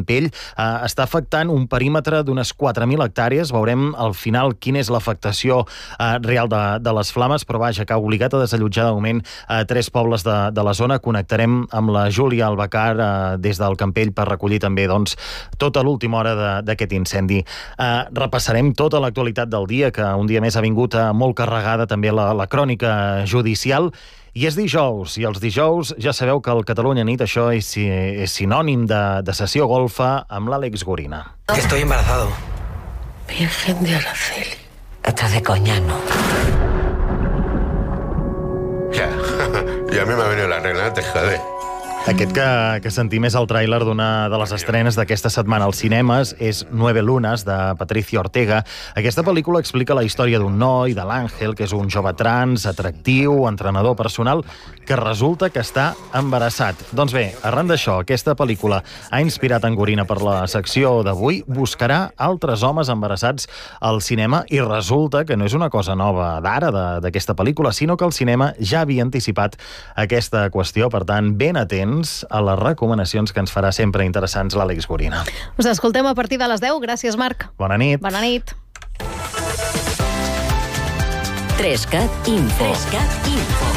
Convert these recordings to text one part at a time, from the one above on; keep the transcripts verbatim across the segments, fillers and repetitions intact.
Campell, eh, està afectant un perímetre d'unes quatre mil hectàrees. Veurem al final quina és l'afectació eh, real de, de les flames, però vaja, que ha obligat a desallotjar de moment eh, tres pobles de, de la zona. Connectarem amb la Júlia Albacar eh, des del Campell per recollir també doncs, tota l'última hora d'aquest incendi. Eh, repassarem tota l'actualitat del dia, que un dia més ha vingut eh, molt carregada també la, la crònica judicial. I és dijous, i els dijous ja sabeu que el Catalunya Nit això és, és sinònim de, de sessió golfa amb l'Àlex Gorina. Estoy embarazado. Virgen de Araceli. Estás de coña, ¿no? Ya, y a mí me ha venido la regla, te jode. Aquest que, que sentim és el tràiler d'una de les estrenes d'aquesta setmana als cinemes, és Nueve Lunas, de Patricia Ortega. Aquesta pel·lícula explica la història d'un noi, de l'Àngel, que és un jove trans, atractiu, entrenador personal, que resulta que està embarassat. Doncs bé, arran d'això, aquesta pel·lícula ha inspirat en Gorina per la secció d'avui, buscarà altres homes embarassats al cinema, i resulta que no és una cosa nova d'ara, d'aquesta pel·lícula, sinó que el cinema ja havia anticipat aquesta qüestió. Per tant, ben atents a les recomanacions que ens farà sempre interessants l'Àlex Gorina. Us escoltem a partir de les deu. Gràcies, Marc. Bona nit. Bona nit. Trescat Info. Trescat Info.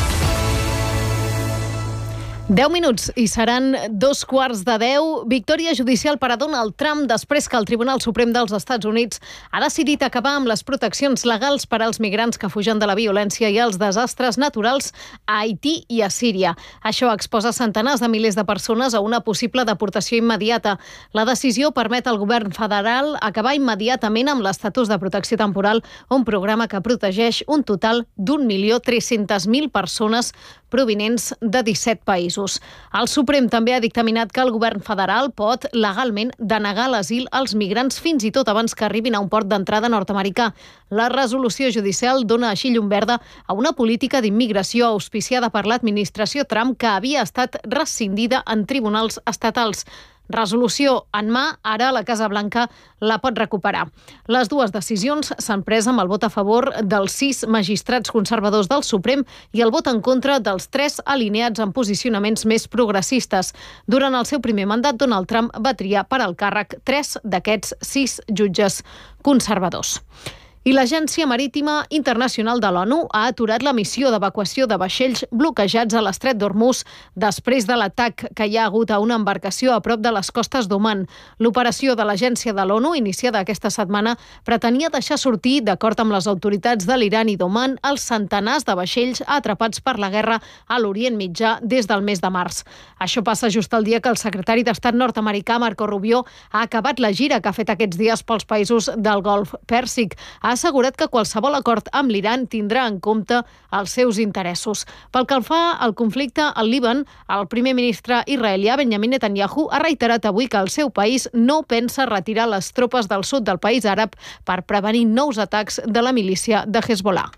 deu minuts i seran dos quarts de deu. Victòria judicial per a Donald Trump després que el Tribunal Suprem dels Estats Units ha decidit acabar amb les proteccions legals per als migrants que fugen de la violència i els desastres naturals a Haití i a Síria. Això exposa centenars de milers de persones a una possible deportació immediata. La decisió permet al govern federal acabar immediatament amb l'estatus de protecció temporal, un programa que protegeix un total d'un milió tres-centes mil persones provinents de disset països. El Suprem també ha dictaminat que el govern federal pot legalment denegar l'asil als migrants fins i tot abans que arribin a un port d'entrada nord-americà. La resolució judicial dona així llum verda a una política d'immigració auspiciada per l'administració Trump que havia estat rescindida en tribunals estatals. Resolució en mà, ara la Casa Blanca la pot recuperar. Les dues decisions s'han pres amb el vot a favor dels sis magistrats conservadors del Suprem i el vot en contra dels tres alineats en posicionaments més progressistes. Durant el seu primer mandat, Donald Trump va triar per al càrrec tres d'aquests sis jutges conservadors. I l'Agència Marítima Internacional de l'ONU ha aturat la missió d'evacuació de vaixells bloquejats a l'estret d'Hormuz després de l'atac que hi ha hagut a una embarcació a prop de les costes d'Oman. L'operació de l'Agència de l'ONU, iniciada aquesta setmana, pretenia deixar sortir, d'acord amb les autoritats de l'Iran i d'Oman, els centenars de vaixells atrapats per la guerra a l'Orient Mitjà des del mes de març. Això passa just el dia que el secretari d'Estat nord-americà, Marco Rubio, ha acabat la gira que ha fet aquests dies pels països del Golf Pèrsic. Ha assegurat que qualsevol acord amb l'Iran tindrà en compte els seus interessos. Pel que fa al conflicte al Líban, el primer ministre israelià Benjamin Netanyahu ha reiterat avui que el seu país no pensa retirar les tropes del sud del país àrab per prevenir nous atacs de la milícia de Hezbollah.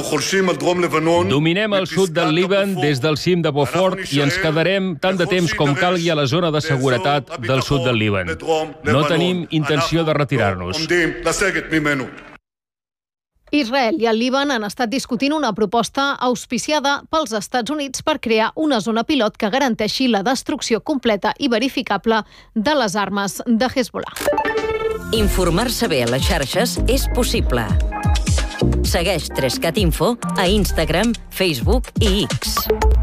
Dominem el sud del Líban des del cim de Beaufort i ens quedarem tant de temps com calgui a la zona de seguretat del sud del Líban. No tenim intenció de retirar-nos. Israel i el Líban han estat discutint una proposta auspiciada pels Estats Units per crear una zona pilot que garanteixi la destrucció completa i verificable de les armes de Hezbollah. Informar-se bé a les xarxes és possible. Segueix Trescat Info a Instagram, Facebook i X.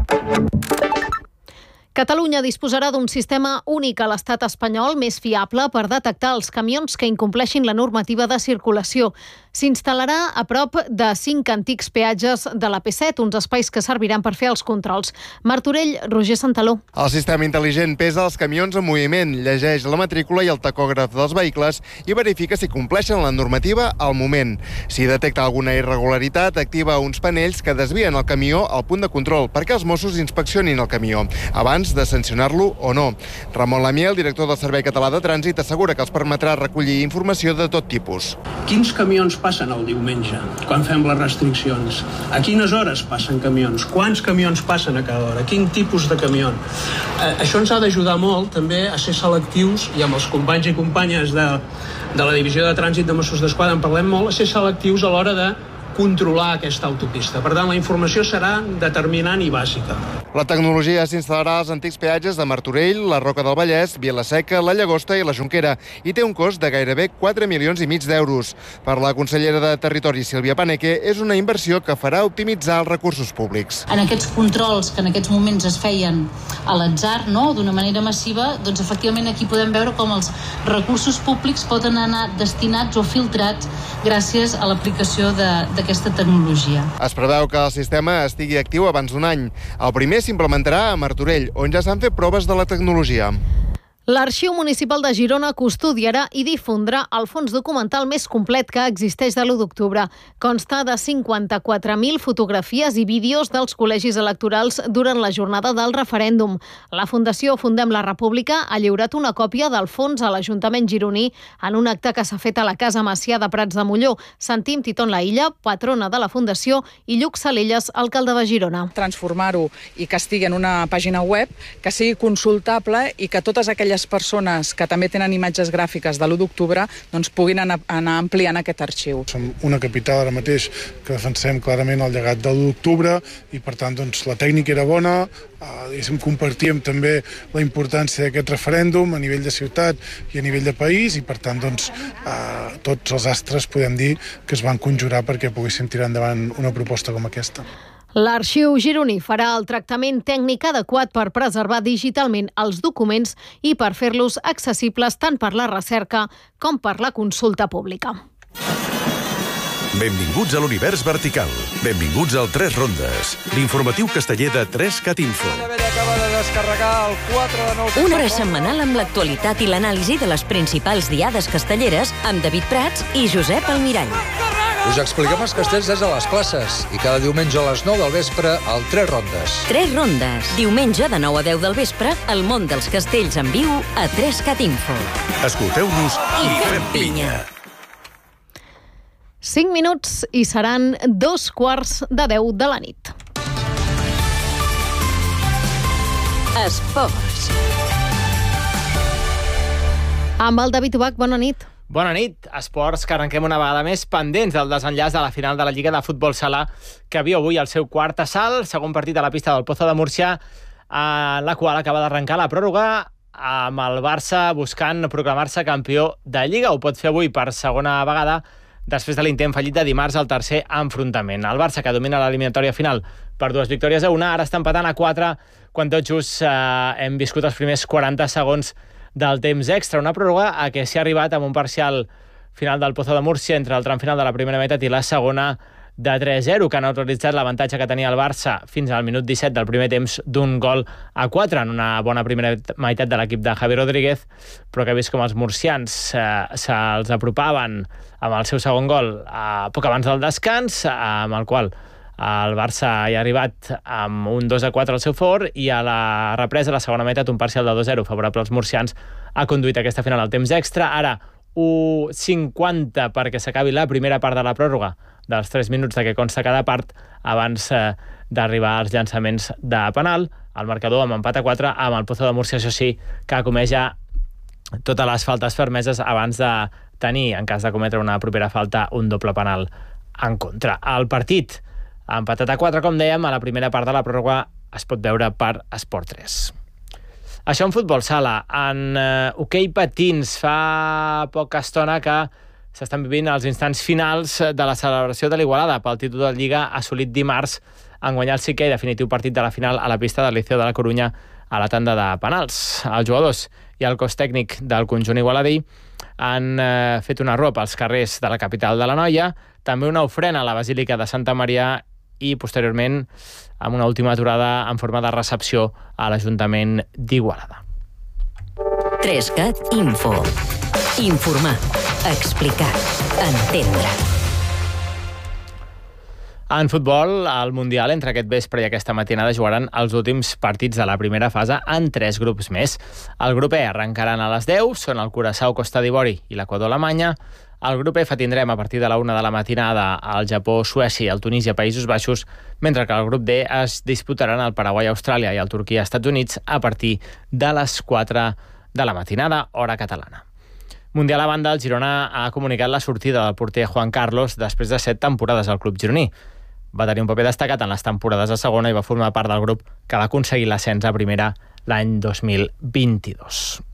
Catalunya disposarà d'un sistema únic a l'estat espanyol més fiable per detectar els camions que incompleixin la normativa de circulació. S'instal·larà a prop de cinc antics peatges de l'A P set, uns espais que serviran per fer els controls. Martorell, Roger Santaló. El sistema intel·ligent pesa els camions en moviment, llegeix la matrícula i el tacògraf dels vehicles i verifica si compleixen la normativa al moment. Si detecta alguna irregularitat, activa uns panells que desvien el camió al punt de control perquè els Mossos inspeccionin el camió, abans de sancionar-lo o no. Ramon Lamier, el director del Servei Català de Trànsit, assegura que els permetrà recollir informació de tot tipus. Quins camions passen el diumenge, quan fem les restriccions? A quines hores passen camions? Quants camions passen a cada hora? Quin tipus de camió? Eh, això ens ha d'ajudar molt també a ser selectius, i amb els companys i companyes de, de la Divisió de Trànsit de Mossos d'Esquadra en parlem molt, a ser selectius a l'hora de controlar aquesta autopista. Per tant, la informació serà determinant i bàsica. La tecnologia s'instal·larà als antics peatges de Martorell, la Roca del Vallès, Vila-seca, la Llagosta i la Jonquera i té un cost de gairebé quatre milions i mig d'euros. Per la consellera de Territori, Sílvia Paneque, és una inversió que farà optimitzar els recursos públics. En aquests controls que en aquests moments es feien a l'atzar, no?, d'una manera massiva, doncs efectivament aquí podem veure com els recursos públics poden anar destinats o filtrats gràcies a l'aplicació d'aquesta tecnologia. Es preveu que el sistema estigui actiu abans d'un any. El primer s'implementarà a Martorell, on ja s'han fet proves de la tecnologia. L'Arxiu Municipal de Girona custodiarà i difondrà el fons documental més complet que existeix de l'u d'octubre. Consta de cinquanta-quatre mil fotografies i vídeos dels col·legis electorals durant la jornada del referèndum. La Fundació Fundem la República ha lliurat una còpia del fons a l'Ajuntament gironí en un acte que s'ha fet a la Casa Macià de Prats de Molló. Sentim Titon Laïlla, patrona de la Fundació, i Lluc Salelles, alcalde de Girona. Transformar-ho i que estigui en una pàgina web, que sigui consultable i que totes aquelles persones que també tenen imatges gràfiques de l'u d'octubre doncs puguin anar, anar ampliant aquest arxiu. Som una capital ara mateix que defensem clarament el llegat de l'u d'octubre i per tant doncs, la tècnica era bona, eh, compartíem també la importància d'aquest referèndum a nivell de ciutat i a nivell de país i per tant doncs, eh, tots els astres podem dir que es van conjurar perquè poguéssim tirar endavant una proposta com aquesta. L'Arxiu gironí farà el tractament tècnic adequat per preservar digitalment els documents i per fer-los accessibles tant per la recerca com per la consulta pública. Benvinguts a l'univers vertical. Benvinguts al Tres Rondes, l'informatiu casteller de tres cat info. Una hora setmanal amb l'actualitat i l'anàlisi de les principals diades castelleres amb David Prats i Josep Almirall. Us expliquem els castells des de les classes i cada diumenge a les nou del vespre al Tres Rondes. Tres Rondes. Diumenge de nou a deu del vespre, el món dels castells en viu a tres cat info. Escolteu-nos i, i fem pinya. Cinc minuts i seran dos quarts de deu de la nit. Esports. Amb el David Ubach, bona nit. Bona nit. Esports, que arrenquem una vegada més pendents del desenllaç de la final de la Lliga de Futbol Sala, que viu avui el seu quart assalt, segon partit a la pista del Pozo de Múrcia, en la qual acaba d'arrencar la pròrroga amb el Barça buscant proclamar-se campió de Lliga. Ho pot fer avui per segona vegada, després de l'intent fallit de dimarts al tercer enfrontament. El Barça, que domina l'eliminatòria final per dues victòries a una, ara està empatant a quatre, quan tot just eh, hem viscut els primers quaranta segons del temps extra. Una pròrroga a què s'hi ha arribat amb un parcial final del Pozo de Múrcia entre el tram final de la primera meitat i la segona de tres zero, que ha neutralitzat l'avantatge que tenia el Barça fins al minut disset del primer temps d'un gol a quatre en una bona primera meitat de l'equip de Javi Rodríguez, però que ha vist com els murcians eh, se'ls apropaven amb el seu segon gol a poc abans del descans, amb el qual el Barça hi ha arribat amb un dos a quatre al seu favor i a la represa, a la segona meitat, un parcial de dos zero favorable als murcians ha conduït aquesta final al temps extra. Ara u cinquanta perquè s'acabi la primera part de la pròrroga dels tres minuts de què consta cada part abans eh, d'arribar als llançaments de penal. El marcador amb empat a quatre amb el Pozo de Múrcia, això sí, que comeja totes les faltes permeses abans de tenir, en cas de cometre una propera falta, un doble penal en contra. El partit empatat a quatre, com dèiem, a la primera part de la pròrroga es pot veure per Esport tres. Això en futbol sala. En uh, hoquei patins fa poca estona que s'estan vivint els instants finals de la celebració de l'Igualada pel títol de Lliga assolit dimarts en guanyar el cinquè i definitiu partit de la final a la pista del Liceo de la Corunya a la tanda de penals. Els jugadors i el cos tècnic del conjunt igualadí han uh, fet una rua pels carrers de la capital de l'Anoia, també una ofrena a la Basílica de Santa Maria i posteriorment amb una última aturada en forma de recepció a l'Ajuntament d'Igualada. tres cat info. Informar, explicar, entendre. En futbol, al Mundial, entre aquest vespre i aquesta matinada jugaran els últims partits de la primera fase en tres grups més. El grup E arrencaran a les deu, són el Curaçao, Costa d'Ivori i l'Equador-Alemanya. Al grup F tindrem a partir de la una de la matinada el Japó, Suècia i el Tunísia, Països Baixos, mentre que al grup D es disputaran el Paraguai, Austràlia i el Turquia, Estats Units a partir de les quatre de la matinada, hora catalana. Mundial a banda, el Girona ha comunicat la sortida del porter Juan Carlos després de set temporades al club gironí. Va tenir un paper destacat en les temporades a segona i va formar part del grup que va aconseguir l'ascens a primera l'any dos mil vint-i-dos.